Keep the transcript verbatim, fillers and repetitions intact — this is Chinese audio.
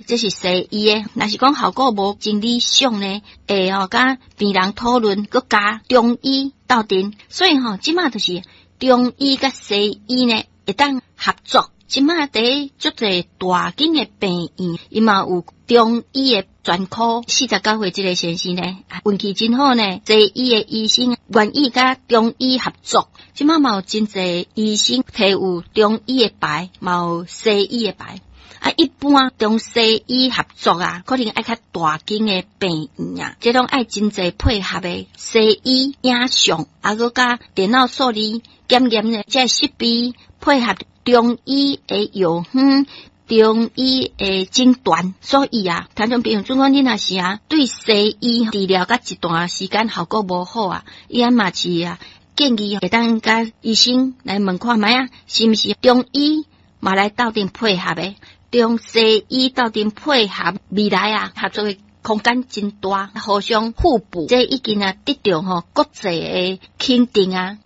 这是西医的。若是讲效果无真理想呢，会吼甲病人讨论，佮加中医斗阵。所以吼，即马就是中医甲西医呢会当合作。即马伫足侪大间的病院，伊嘛有中医的专科。四十九岁即个先生呢，运气真好呢，西医的医生愿意甲中医合作。即马嘛有真侪医生摕有中医的牌，嘛有西医的牌。啊，一般中西医合作啊，可能爱较大间的病院啊，这种爱真侪配合的西医影像，啊，佮加电脑数理检验的这设备配合中医的药方。中医的诊断，所以啊，听众朋友，如果你若是啊，对西医治疗甲一段时间效果无好啊，伊啊嘛是啊，建议会当甲医生来问看卖啊，是毋是中医嘛来斗阵配合的，中西医斗阵配合，未来啊合作的空间真大，互相互补，这已经啊得到吼国际的肯定啊。